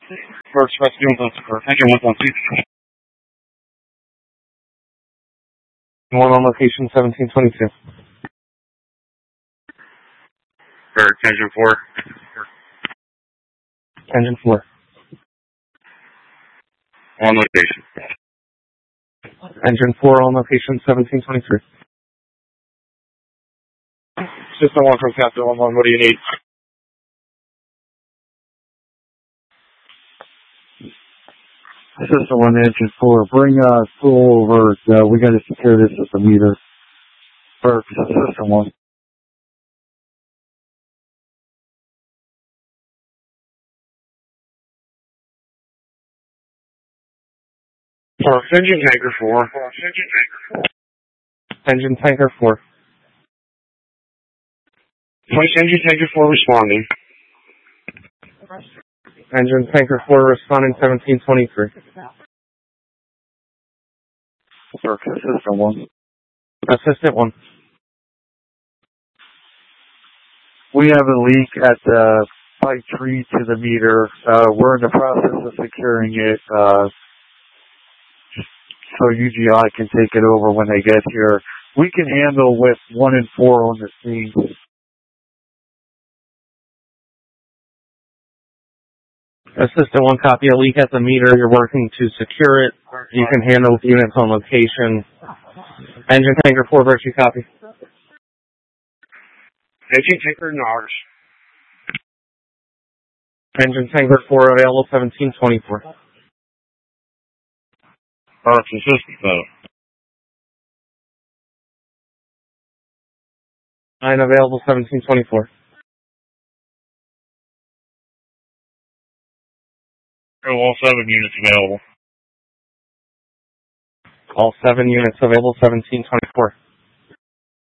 First rescue for engine 112. One on location 1722. First, engine 4. Engine 4. On location. Engine 4 on location 1723. System 1 from Captain 11, what do you need? System 1, engine 4, bring full over. We got to secure this at the meter. First, system 1. First, engine tanker 4. Engine tanker 4. Place engine tanker 4 responding. Engine tanker 4 responding 1723. First, system 1. Assistant 1. We have a leak at the pipe tree to the meter. We're in the process of securing it, so UGI can take it over when they get here. We can handle with 1 and 4 on the scene. Assistant 1, copy a leak at the meter. You're working to secure it. You can handle with units on location. Engine tanker 4, virtue copy. Engine tanker NARS. Engine tanker 4 available 1724. First, assistant 9 available 1724. All 7 units available. All 7 units available 1724.